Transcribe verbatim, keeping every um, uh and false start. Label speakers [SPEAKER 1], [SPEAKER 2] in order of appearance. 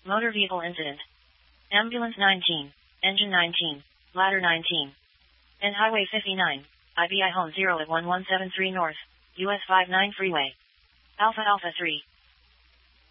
[SPEAKER 1] Motor vehicle incident. Ambulance nineteen, engine nineteen, ladder nineteen. N Highway fifty-nine, I B I Home zero at one one seven three North, U S fifty-nine Freeway. Alpha Alpha three.